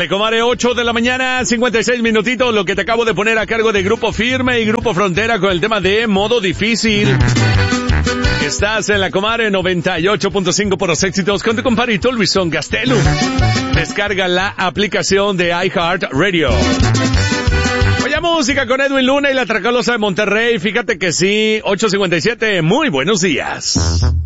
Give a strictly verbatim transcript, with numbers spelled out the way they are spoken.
tarde, comadre, ocho de la mañana, cincuenta y seis minutitos, lo que te acabo de poner a cargo de Grupo Firme y Grupo Frontera con el tema de Modo Difícil. Estás en la comadre noventa y ocho punto cinco por los éxitos con tu compadrito Luisón Gastelu. Descarga la aplicación de iHeartRadio. Oye, música con Edwin Luna y la Tracalosa de Monterrey. Fíjate que sí, ocho cincuenta y siete, muy buenos días.